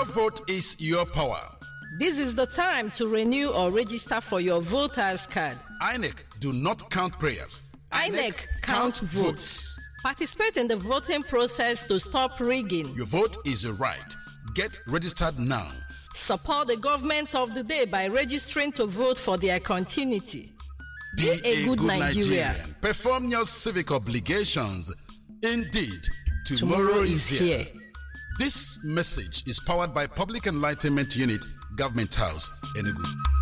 Your vote is your power. This is the time to renew or register for your voter's card. INEC do not count prayers. INEC count votes. Participate in the voting process to stop rigging. Your vote is your right. Get registered now. Support the government of the day by registering to vote for their continuity. Be a good Nigerian. Perform your civic obligations. Indeed, tomorrow is here. This message is powered by Public Enlightenment Unit, Government House, Enugu.